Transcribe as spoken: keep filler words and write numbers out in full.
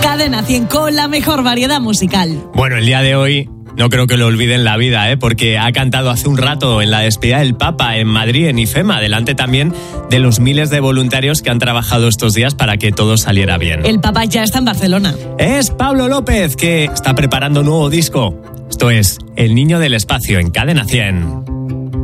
Cadena cien con la mejor variedad musical. Bueno, el día de hoy no creo que lo olviden la vida, ¿eh? Porque ha cantado hace un rato en la despedida del Papa en Madrid, en IFEMA, delante también de los miles de voluntarios que han trabajado estos días para que todo saliera bien. El Papa ya está en Barcelona. Es Pablo López, que está preparando un nuevo disco. Esto es El Niño del Espacio, en Cadena cien.